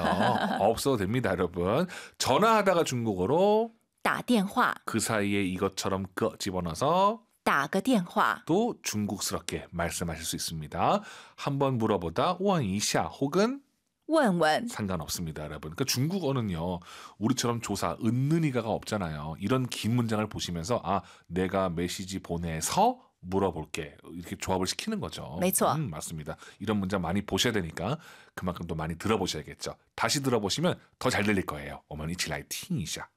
없어도 됩니다, 여러분. 전화하다가 중국어로 打电话 그 사이에 이것처럼 거 집어넣어서 打个电话 또 중국스럽게 말씀하실 수 있습니다. 한번 물어보다 问一下 혹은 问问 상관없습니다, 여러분. 그러니까 중국어는요, 우리처럼 조사, 은는이가가 없잖아요. 이런 긴 문장을 보시면서 내가 메시지 보내서 물어볼게. 이렇게 조합을 시키는 거죠. 没错 맞습니다. 이런 문장 많이 보셔야 되니까 그만큼 또 많이 들어보셔야겠죠. 다시 들어보시면 더 잘 들릴 거예요. 我们一起来听一下。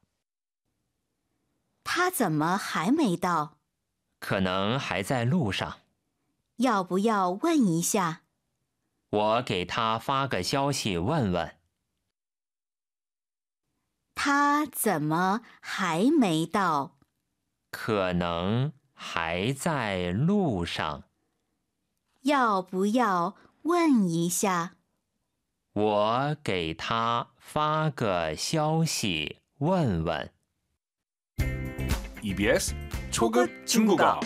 他怎么还没到？ 可能还在路上。 要不要问一下？ 我给他发个消息问问。 他怎么还没到？ 可能还在路上。 要不要问一下？ 我给他发个消息问问。 EBS 초급 중국어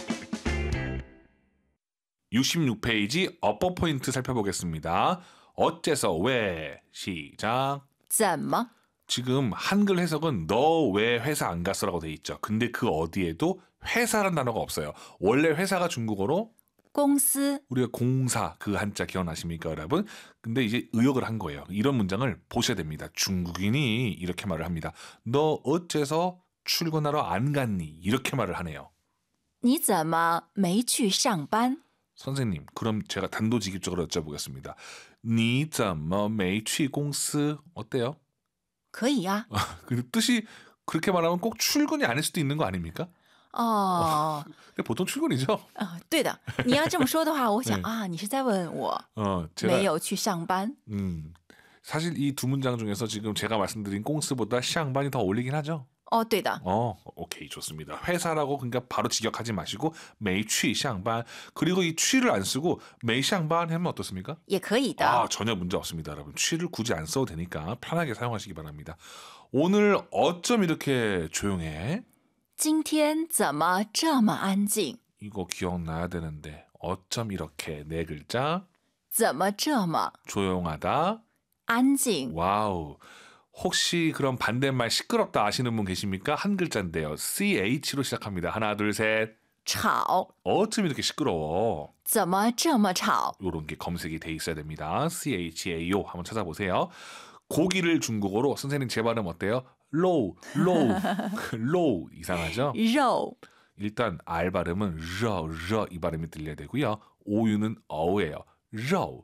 66페이지 어퍼 포인트 살펴보겠습니다. 어째서 왜 시작. 怎么 지금 한글 해석은 너 왜 회사 안 갔어라고 돼 있죠. 근데 그 어디에도 회사란 단어가 없어요. 원래 회사가 중국어로 公司 우리가 공사 그 한자 기억나십니까, 여러분? 근데 이제 의역을 한 거예요. 이런 문장을 보셔야 됩니다. 중국인이 이렇게 말을 합니다. 너 어째서 출근하러 안 갔니? 이렇게 말을 하네요. 你怎么没去上班 선생님, 그럼 제가 단도직입적으로 여쭤보겠습니다. 你怎么没去公司? 어때요? 可以呀 그 뜻이 그렇게 말하면 꼭 출근이 아닐 수도 있는 거 아닙니까? 哦 근데 보통 출근이죠. 对的你要这么说的话我想对你是在问我 제가 没有去上班 사실 이 두 문장 중에서 지금 제가 말씀드린 공스보다 샹반이 더 어울리긴 하죠. 对的 오케이, 좋습니다. 회사라고 그러니까 바로 직역하지 마시고 메이취 샹반 그리고 이 취를 안 쓰고 메이샹반 하면 어떻습니까? 也可以的 전혀 문제 없습니다, 여러분. 취를 굳이 안 써도 되니까 편하게 사용하시기 바랍니다. 오늘 어쩜 이렇게 조용해? 今天怎么这么安静 이거 기억나야 되는데 어쩜 이렇게 네 글자 怎么这么 조용하다. 安静 와우. 혹시 그럼 반대말 시끄럽다 아시는 분 계십니까? 한 글자인데요. CH로 시작합니다. 하나, 둘, 셋. 吵 어쩜 이렇게 시끄러워? 怎么这么吵 이런 게 검색이 돼 있어야 됩니다. CHAO 한번 찾아보세요. 고기를 중국어로 선생님 제 발음 어때요? 로우, 로우, 로우 이상하죠? 肉 일단 R 발음은 러 이 발음이 들려야 되고요. 오유는 어우예요. 러.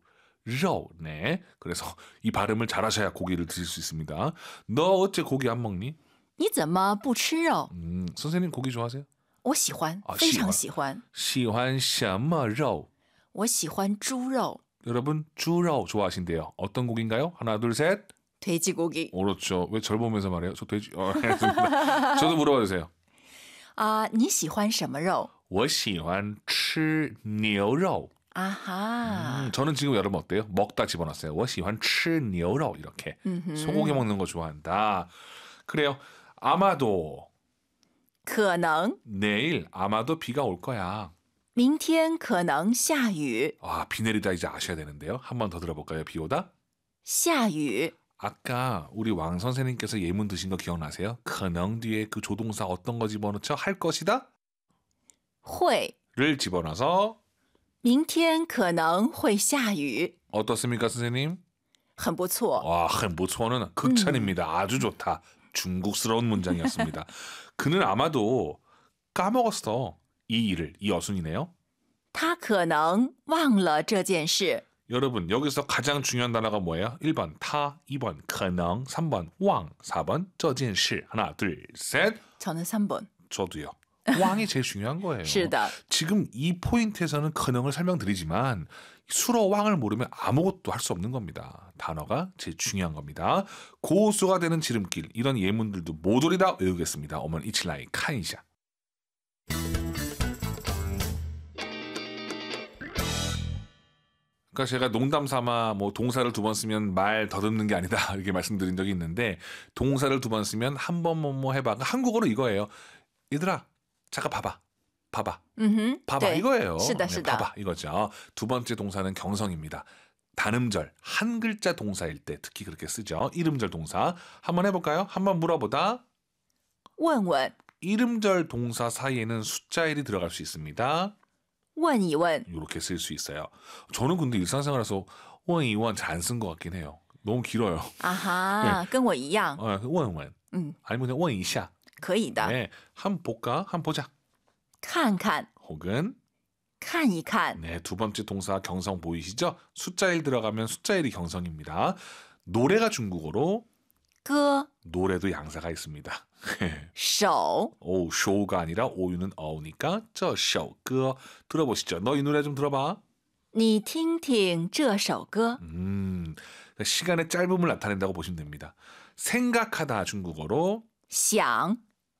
네. 그래서 이 발음을 잘하셔야 고기를 드실 수 있습니다. 너 어째 고기 안 먹니? 你怎么不吃肉 선생님 고기 좋아하세요? 我喜欢非常喜欢喜欢什么肉? 我喜欢猪肉 여러분猪肉 좋아하신대요. 어떤 고기인가요? 하나, 둘, 셋. 돼지고기 그렇죠. 왜 절 보면서 말해요? 저 돼지. 알겠습니다. 저도 물어봐 주세요. 你喜欢什么肉我喜欢吃牛肉. 아하 저는 지금 여러분 어때요? 먹다 집어넣었어요. 我喜欢吃牛肉 이렇게. 소고기 먹는 거 좋아한다. 그래요. 아마도 可能 내일 아마도 비가 올 거야. 明天可能下雨 비 내리다 이제 아셔야 되는데요. 한 번 더 들어볼까요? 비 오다? 下雨 아까 우리 왕 선생님께서 예문 드신 거 기억나세요? 可能 뒤에 그 조동사 어떤 거 집어넣죠? 할 것이다? 会 를 집어넣어서 明天可能会下雨 어떻습니까, 선생님? 很不错很不错는 극찬입니다. 아주 좋다. 중국스러운 문장이었습니다. 그는 아마도 까먹었어. 이 일을, 이 어순이네요. 他可能忘了这件事 여러분 여기서 가장 중요한 단어가 뭐예요? 1번 타, 2번 可能, 3번 왕, 4번 这件事. 하나, 둘, 셋. 저는 3번 저도요. 왕이 제일 중요한 거예요. 是的 지금 이 포인트에서는 근형을 설명드리지만 수로 왕을 모르면 아무것도 할 수 없는 겁니다. 단어가 제일 중요한 겁니다. 고수가 되는 지름길 이런 예문들도 모조리 다 외우겠습니다. 我们一起来看一下. 그러니까 제가 농담 삼아 뭐 동사를 두 번 쓰면 말 더듬는 게 아니다 이렇게 말씀드린 적이 있는데 동사를 두 번 쓰면 한 번 뭐 해봐. 한국어로 이거예요. 얘들아 잠깐 봐봐. 봐봐. 네. 이거예요. 是的是的 봐봐 이거죠. 두 번째 동사는 경성입니다. 단음절 한 글자 동사일 때 특히 그렇게 쓰죠. 이름절 동사 한번 해볼까요? 한번 물어보다 问问 이름절 동사 사이에는 숫자 1이 들어갈 수 있습니다. 问一问 이렇게 쓸 수 있어요. 저는 근데 일상생활에서 원이원 잘 안 쓴 것 같긴 해요. 너무 길어요. 啊哈，跟我一样， 원원 嗯， 아니면 그냥 원이샤. 可以的。 네, 한번 볼까? 한번 보자. 看看， 혹은 看一看， 네, 두 번째 동사 경성 보이시죠? 숫자 1 들어가면 숫자 1이 경성입니다. 노래가 중국어로 歌 노래도 양사가 있습니다. 手 오, 쇼가 아니라 오유는 어우니까 저 쇼, 그 들어보시죠. 너 이 노래 좀 들어봐. 你听听这首歌， 그러니까 시간의 짧음을 나타낸다고 보시면 됩니다. 생각하다 중국어로 想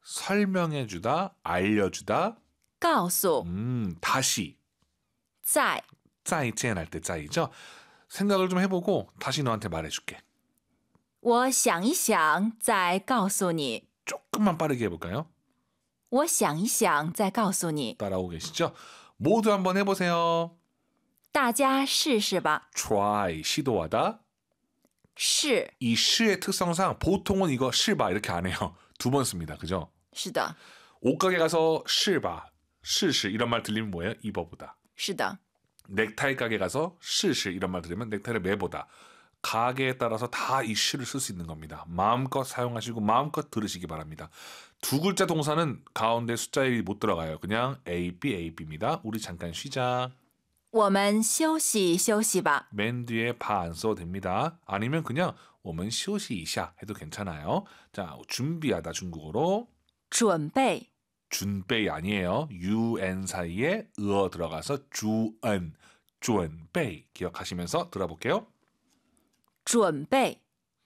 설명해주다, 알려주다, 告诉 다시 在 짜이젠 할 때 짜이죠. 생각을 좀 해보고 다시 너한테 말해줄게. 我想一想再告诉你， 조금만 빠르게 해볼까요? 我想一想再告诉你， 따라오고 계시죠? 모두 한번 해보세요. 大家试试吧。 try 시도하다. 是 이 시의 특성상 보통은 이거 시바 이렇게 안 해요. 두 번 씁니다. 그죠? 是的， 옷가게 가서 시바, 시시 이런 말 들리면 뭐예요? 입어보다. 是的， 넥타이 가게 가서 시시 이런 말 들으면 넥타이를 매보다. 가게에 따라서 다 이 시를 쓸 수 있는 겁니다. 마음껏 사용하시고 마음껏 들으시기 바랍니다. 두 글자 동사는 가운데 숫자 1이 못 들어가요. 그냥 A, B, A, B입니다. 우리 잠깐 쉬자. 我们休息休息吧。 맨 뒤에 바 안 써도 됩니다. 아니면 그냥 我们休息一下 해도 괜찮아요. 자, 준비하다 중국어로 准备 준비 아니에요. UN 사이에 으어 들어가서 주은, 준비 기억하시면서 들어볼게요. 准备，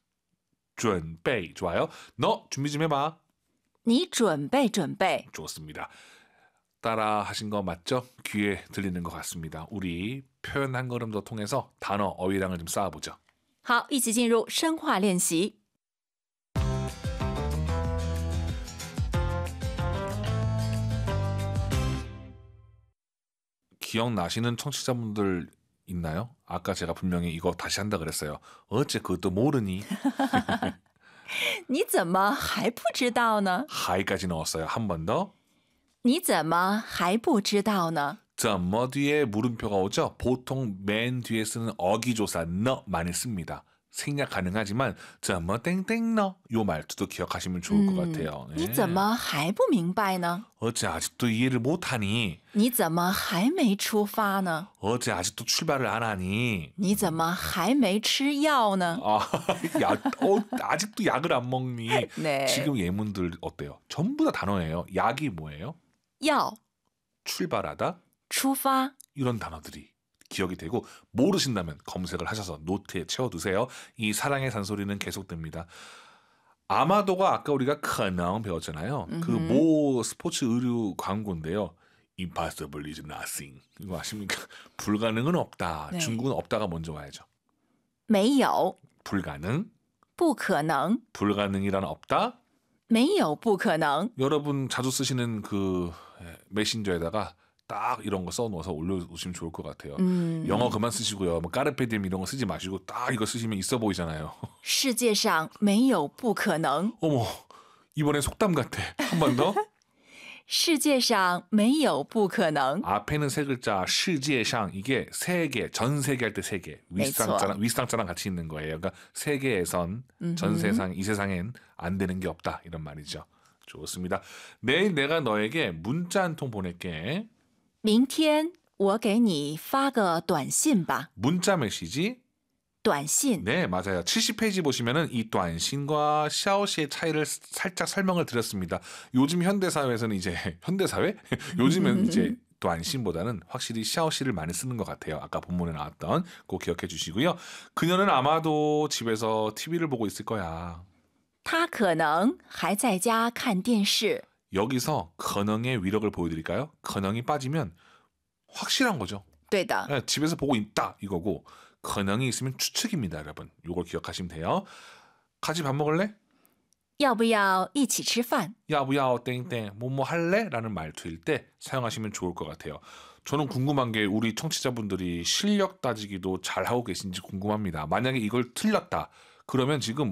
준비 좋아요. 너 준비 좀 해봐. 你准备准备。 좋습니다. 따라 하신 거 맞죠? 귀에 들리는 것 같습니다. 우리 표현 한 걸음 더 통해서 단어 어휘량을 좀 쌓아보죠. 好，一起进入深化练习。 기억나시는 청취자분들 있나요? 아까 제가 분명히 이거 다시 한다 그랬어요. 어째 그것도 모르니? 你怎么还不知道呢？ 하이까지 넣었어요. 한 번 더. 你怎么还不知道呢？ 뭐 뒤에 물음표가 오죠? 보통 맨 뒤에 쓰는 어기조사 너 많이 씁니다. 생략 가능하지만 뭐 땡땡 너 요 말투도 기억하시면 좋을 것 같아요. 你怎么还不明白呢？ 어째 아직도 이해를 못하니? 你怎么还没出发呢？ 어째 아직도 출발을 안 하니? 你怎么还没吃药呢？ 아직도 약을 안 먹니? 네. 지금 예문들 어때요? 전부 다 단어예요. 약이 뭐예요? 药 출발하다 出发 이런 단어들이 기억이 되고 모르신다면 검색을 하셔서 노트에 채워두세요. 이 사랑의 잔소리는 계속됩니다. 아마도가 아까 우리가 可能 배웠잖아요. 그 모 스포츠 의류 광고인데요. Impossible is nothing. 이거 아십니까? 불가능은 없다. 네. 중국은 없다가 먼저 와야죠. 没有 불가능, 不可能， 불가능이란 없다. 没有不可能。 여러분 자주 쓰시는 그 메신저에다가 딱 이런 거 써놓아서 올려놓으시면 좋을 것 같아요. 영어 그만 쓰시고요. 뭐 까르페디엠 이런 거 쓰지 마시고 딱 이거 쓰시면 있어 보이잖아요. 世界上没有不可能， 어머, 이번엔 속담 같아. 한 번 더. 世界上没有不可能。 앞에는 세 글자 시제상 이게 세계, 전 세계 할 때 세계 윗상자랑 같이 있는 거예요. 그러니까 세계에선 전 세상 이 세상엔 안 되는 게 없다 이런 말이죠. 좋습니다. 내일 내가 너에게 문자 한 통 보낼게. 明天我给你发个短信吧。 문자 메시지. 短信 네, 맞아요. 70페이지 보시면은 이短信과 샤오시의 차이를 살짝 설명을 드렸습니다. 요즘 현대사회에서는 이제 현대사회? 요즘은 이제 短信보다는 확실히 샤오시를 많이 쓰는 것 같아요. 아까 본문에 나왔던 꼭 기억해 주시고요. 그녀는 아마도 집에서 TV를 보고 있을 거야. 他可能还在家看电视。 여기서 커능의 위력을 보여드릴까요? 커능이 빠지면 확실한 거죠. 对的， 네, 집에서 보고 있다 이거고 커능이 있으면 추측입니다, 여러분. 요걸 기억하시면 돼요. 같이 밥 먹을래? 要不要一起吃饭？ 야부야 땡땡 뭐뭐 할래? 라는 말투일 때 사용하시면 좋을 것 같아요. 저는 궁금한 게 우리 청취자분들이 실력 따지기도 잘 하고 계신지 궁금합니다. 만약에 이걸 틀렸다. 그러면 지금